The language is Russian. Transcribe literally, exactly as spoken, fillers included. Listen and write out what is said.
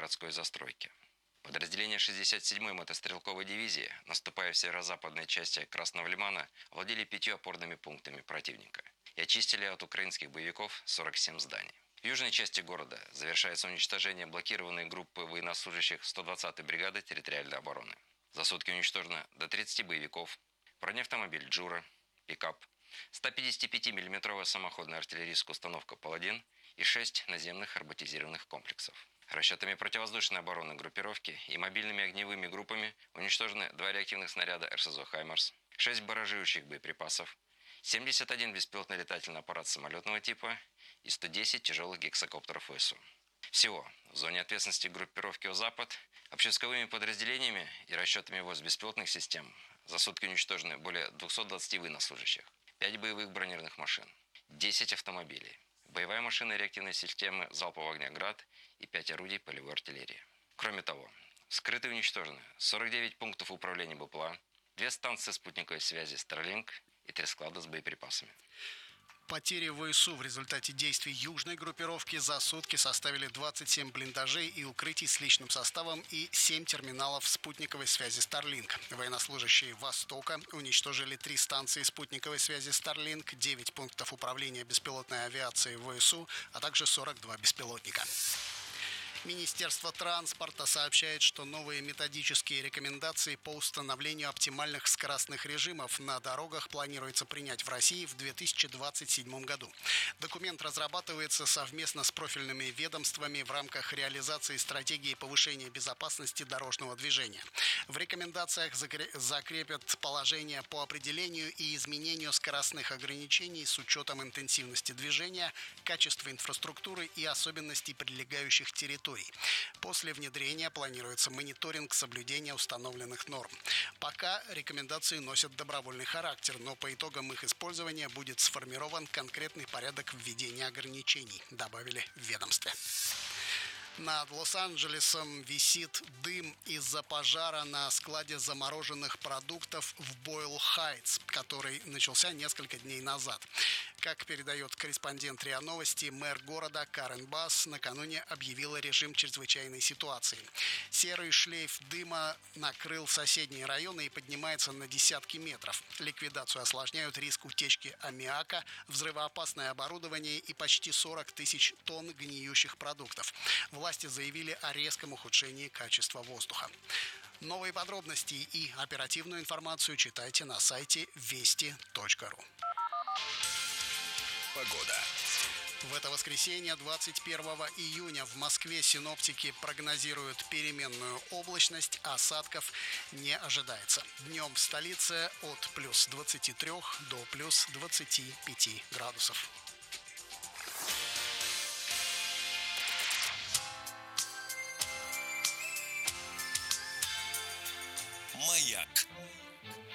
городской застройки. Подразделения шестьдесят седьмой мотострелковой дивизии, наступая в северо-западной части Красного Лимана, владели пятью опорными пунктами противника и очистили от украинских боевиков сорок семь зданий. В южной части города завершается уничтожение блокированной группы военнослужащих сто двадцатой бригады территориальной обороны. За сутки уничтожено до тридцати боевиков, бронеавтомобиль «Джура», пикап, сто пятидесятипятимиллиметровая самоходная артиллерийская установка «Паладин» и шесть наземных роботизированных комплексов. Расчетами противовоздушной обороны группировки и мобильными огневыми группами уничтожены два реактивных снаряда эр эс зо «Хаймарс», шесть барражирующих боеприпасов, семьдесят один беспилотный летательный аппарат самолетного типа и сто десять тяжелых гексакоптеров вэ эс у. Всего в зоне ответственности группировки «О-Запад» общевойсковыми подразделениями и расчетами войск беспилотных систем за сутки уничтожены более двухсот двадцати военнослужащих, пять боевых бронированных машин, десять автомобилей, боевая машина реактивной системы залпового огня «Град» и пять орудий полевой артиллерии. Кроме того, вскрыты и уничтожены сорок девять пунктов управления БПЛА, две станции спутниковой связи Starlink и три склада с боеприпасами. Потери вэ эс у в результате действий южной группировки за сутки составили двадцать семь блиндажей и укрытий с личным составом и семь терминалов спутниковой связи Starlink. Военнослужащие Востока уничтожили три станции спутниковой связи Starlink, девять пунктов управления беспилотной авиацией вэ эс у, а также сорок два беспилотника. Министерство транспорта сообщает, что новые методические рекомендации по установлению оптимальных скоростных режимов на дорогах планируется принять в России в две тысячи двадцать седьмом году. Документ разрабатывается совместно с профильными ведомствами в рамках реализации стратегии повышения безопасности дорожного движения. В рекомендациях закрепят положения по определению и изменению скоростных ограничений с учетом интенсивности движения, качества инфраструктуры и особенностей прилегающих территорий. После внедрения планируется мониторинг соблюдения установленных норм. Пока рекомендации носят добровольный характер, но по итогам их использования будет сформирован конкретный порядок введения ограничений, добавили в ведомстве. Над Лос-Анджелесом висит дым из-за пожара на складе замороженных продуктов в Бойл-Хайтс, который начался несколько дней назад. Как передает корреспондент РИА Новости, мэр города Карен Басс накануне объявила режим чрезвычайной ситуации. Серый шлейф дыма накрыл соседние районы и поднимается на десятки метров. Ликвидацию осложняют риск утечки аммиака, взрывоопасное оборудование и почти сорок тысяч тонн гниющих продуктов. Власти заявили о резком ухудшении качества воздуха. Новые подробности и оперативную информацию читайте на сайте вести точка ру. Погода. В это воскресенье, двадцать первого июня, в Москве синоптики прогнозируют переменную облачность, осадков не ожидается. Днем в столице от плюс двадцати трёх до плюс двадцати пяти градусов.